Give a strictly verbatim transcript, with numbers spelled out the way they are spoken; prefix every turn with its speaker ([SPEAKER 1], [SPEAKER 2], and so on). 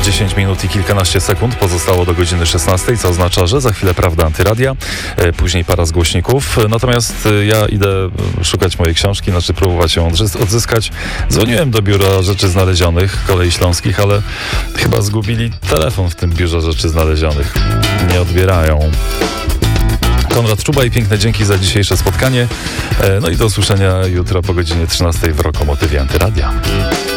[SPEAKER 1] dziesięć minut i kilkanaście sekund pozostało do godziny szesnastej, co oznacza, że za chwilę Prawda Antyradia, później para z głośników. Natomiast ja idę szukać mojej książki, znaczy próbować ją odzyskać. Dzwoniłem do Biura Rzeczy Znalezionych Kolei Śląskich, ale chyba zgubili telefon w tym Biurze Rzeczy Znalezionych. Nie odbierają. Konrad Czuba i piękne dzięki za dzisiejsze spotkanie. No i do usłyszenia jutro po godzinie trzynastej w Rokomotywie Antyradia.